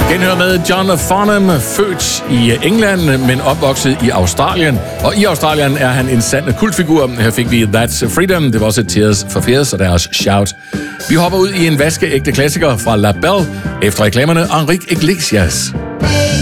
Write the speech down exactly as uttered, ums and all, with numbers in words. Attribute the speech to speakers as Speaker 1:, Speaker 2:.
Speaker 1: Genhør med John Farnham, født i England, men opvokset i Australien. Og i Australien er han en sand kultfigur. Her fik vi That's Freedom. Det var også Tears for Fears og deres Shout. Vi hopper ud i en vaskeægte klassiker fra La Belle efter reklamerne Enrique Iglesias.